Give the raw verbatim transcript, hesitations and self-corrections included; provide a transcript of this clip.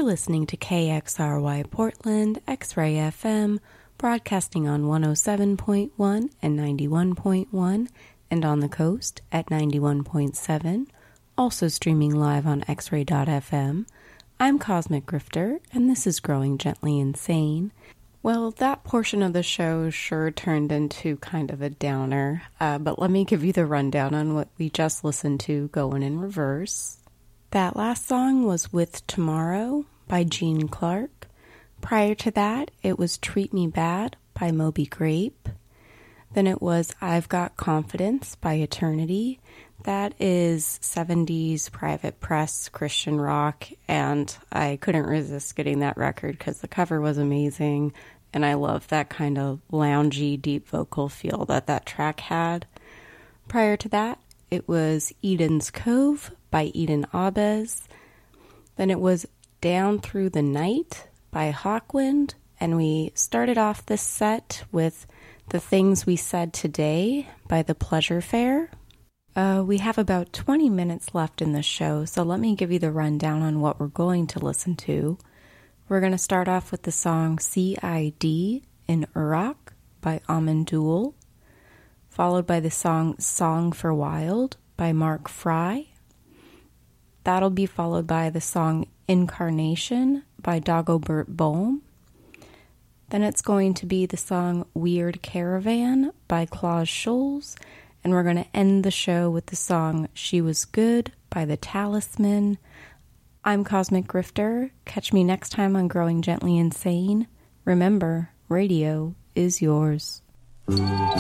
listening to K X R Y Portland, X-Ray F M, broadcasting on one oh seven point one and ninety-one point one, and on the coast at ninety-one point seven, also streaming live on x ray dot f m. I'm Cosmic Grifter, and this is Growing Gently Insane. Well, that portion of the show sure turned into kind of a downer, uh, but let me give you the rundown on what we just listened to going in reverse. That last song was With Tomorrow by Gene Clark. Prior to that, it was Treat Me Bad by Moby Grape. Then it was I've Got Confidence by Eternity. That is seventies private press Christian rock, and I couldn't resist getting that record because the cover was amazing, and I love that kind of loungy, deep vocal feel that that track had. Prior to that, it was Eden's Cove by Eden Abez. Then it was Down Through the Night by Hawkwind, and we started off this set with The Things We Said Today by The Pleasure Fair. Uh, we have about twenty minutes left in the show, so let me give you the rundown on what we're going to listen to. We're going to start off with the song C I D in Uruk by Amandul, followed by the song Song for Wild by Mark Fry. That'll be followed by the song Incarnation by Dagobert Bohm. Then it's going to be the song Weird Caravan by Klaus Schulze. And we're going to end the show with the song She Was Good by The Talisman. I'm Cosmic Grifter. Catch me next time on Growing Gently Insane. Remember, radio is yours.